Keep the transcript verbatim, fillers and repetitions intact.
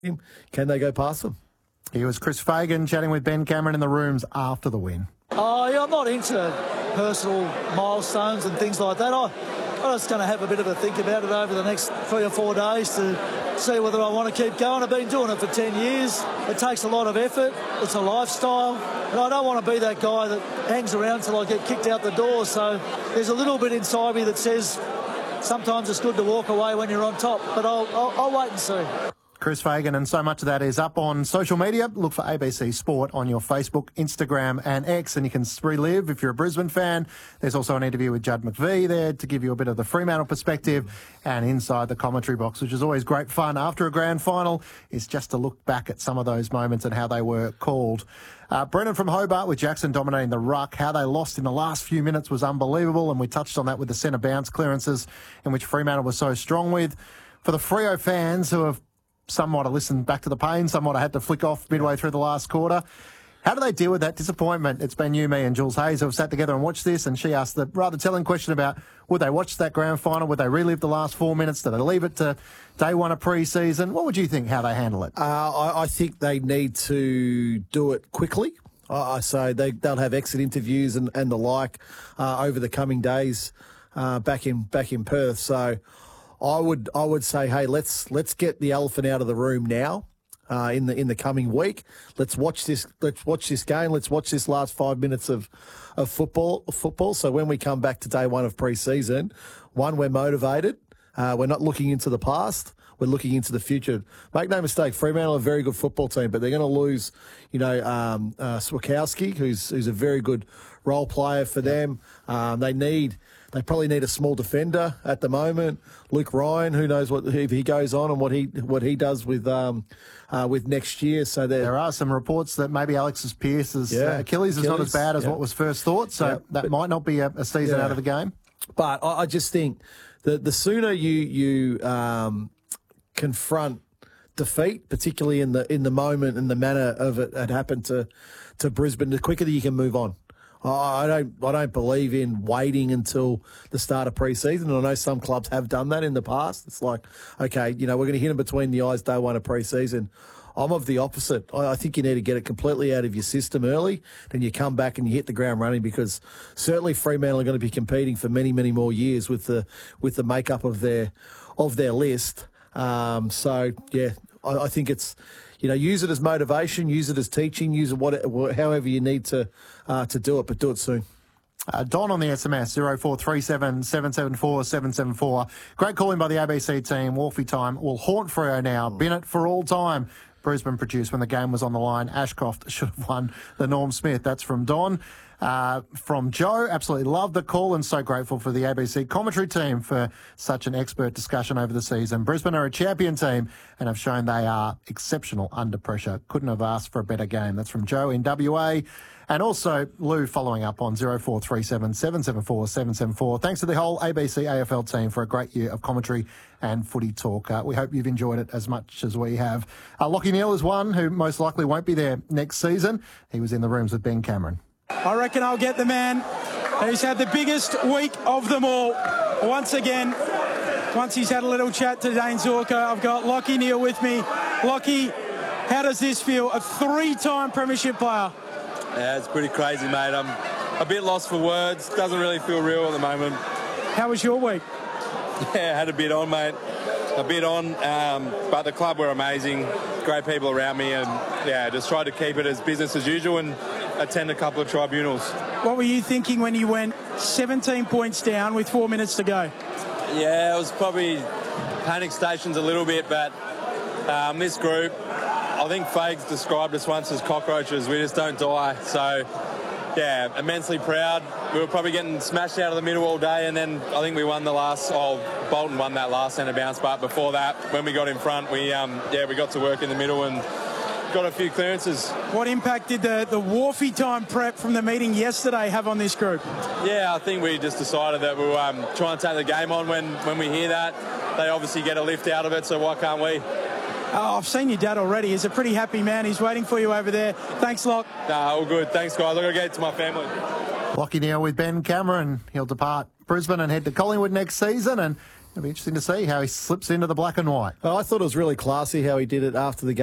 him. Can they go past them? He was Chris Fagan chatting with Ben Cameron in the rooms after the win. Oh, yeah, I'm not into personal milestones and things like that. I, I'm just going to have a bit of a think about it over the next three or four days to see whether I want to keep going. I've been doing it for ten years. It takes a lot of effort. It's a lifestyle. And I don't want to be that guy that hangs around till I get kicked out the door. So there's a little bit inside me that says sometimes it's good to walk away when you're on top. But I'll, I'll, I'll wait and see. Chris Fagan, and so much of that is up on social media. Look for A B C Sport on your Facebook, Instagram and X, and you can relive if you're a Brisbane fan. There's also an interview with Judd McVie there to give you a bit of the Fremantle perspective, and inside the commentary box, which is always great fun after a grand final, is just to look back at some of those moments and how they were called. Uh, Brennan from Hobart with Jackson dominating the ruck. How they lost in the last few minutes was unbelievable, and we touched on that with the centre bounce clearances in which Fremantle was so strong with. For the Freo fans who have somewhat have listened back to the pain, somewhat I had to flick off midway through the last quarter. How do they deal with that disappointment? It's been you, me and Jules Hayes who have sat together and watched this, and she asked the rather telling question about would they watch that grand final? Would they relive the last four minutes? Did they leave it to day one of pre-season? What would you think how they handle it? Uh, I, I think they need to do it quickly. I, I say they, they'll have exit interviews and, and the like uh, over the coming days uh, back in back in Perth. So I would I would say, hey, let's let's get the elephant out of the room now. Uh, in the in the coming week, let's watch this. Let's watch this game. Let's watch this last five minutes of of football. Football. So when we come back to day one of pre-season, one, we're motivated. Uh, we're not looking into the past. We're looking into the future. Make no mistake, Fremantle are a very good football team, but they're going to lose, you know, um, uh, Swakowski, who's who's a very good role player for them. Um, they need. They probably need a small defender at the moment. Luke Ryan, who knows what if he goes on and what he what he does with um uh, with next year. So there are some reports that maybe Alexis Pearce's yeah, uh, Achilles is Achilles, not as bad as yeah. what was first thought. So yeah, that but, might not be a, a season yeah. out of the game. But I, I just think that the sooner you you um, confront defeat, particularly in the in the moment and the manner of it had happened to to Brisbane, the quicker that you can move on. I don't. I don't believe in waiting until the start of pre-season. And I know some clubs have done that in the past. It's like, okay, you know, we're going to hit them between the eyes day one of pre-season. I'm of the opposite. I think you need to get it completely out of your system early. Then you come back and you hit the ground running, because certainly Fremantle are going to be competing for many, many more years with the with the makeup of their of their list. Um, so yeah, I, I think it's. You know, use it as motivation, use it as teaching, use it what, however you need to uh, to do it, but do it soon. Uh, Don on the S M S, zero four three seven, seven seven four, seven seven four. Great calling by the A B C team. Wolfie time will haunt Freo now. Bennett for all time. Brisbane produced when the game was on the line. Ashcroft should have won the Norm Smith. That's from Don. Uh, from Joe, absolutely love the call and so grateful for the A B C commentary team for such an expert discussion over the season. Brisbane are a champion team and have shown they are exceptional under pressure. Couldn't have asked for a better game. That's from Joe in W A. And also Lou following up on zero four three seven, seven seven four, seven seven four. Thanks to the whole A B C A F L team for a great year of commentary and footy talk. Uh, we hope you've enjoyed it as much as we have. Uh, Lachie Neale is one who most likely won't be there next season. He was in the rooms with Ben Cameron. I reckon I'll get the man who's had the biggest week of them all. Once again, once he's had a little chat to Dane Zorko, I've got Lachie Neale with me. Lachie, how does this feel? A three-time premiership player. Yeah, it's pretty crazy, mate. I'm a bit lost for words. Doesn't really feel real at the moment. How was your week? Yeah, I had a bit on, mate. A bit on, um, but the club were amazing. Great people around me, and yeah, just tried to keep it as business as usual and attend a couple of tribunals. What were you thinking when you went seventeen points down with four minutes to go? Yeah, it was probably panic stations a little bit, but um, this group, I think Fags described us once as cockroaches. We just don't die. So, yeah, immensely proud. We were probably getting smashed out of the middle all day, and then I think we won the last, oh, Bolton won that last centre bounce, but before that, when we got in front, we, um, yeah, we got to work in the middle and got a few clearances. What impact did the, the Wharfie time prep from the meeting yesterday have on this group? Yeah, I think we just decided that we'll um, try and take the game on when, when we hear that. They obviously get a lift out of it, so why can't we? Oh, I've seen your dad already. He's a pretty happy man. He's waiting for you over there. Thanks, Lock. Nah, all good. Thanks, guys. I've got to get to my family. Lachie Neale with Ben Cameron. He'll depart Brisbane and head to Collingwood next season, and It'll be interesting to see how he slips into the black and white. I thought it was really classy how he did it after the game.